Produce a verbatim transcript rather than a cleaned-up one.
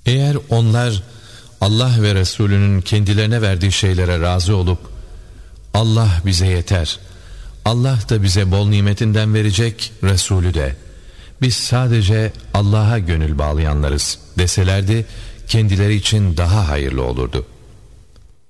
Eğer onlar Allah ve Resulünün kendilerine verdiği şeylere razı olup Allah bize yeter, Allah da bize bol nimetinden verecek, Resulü de, biz sadece Allah'a gönül bağlayanlarız deselerdi, kendileri için daha hayırlı olurdu.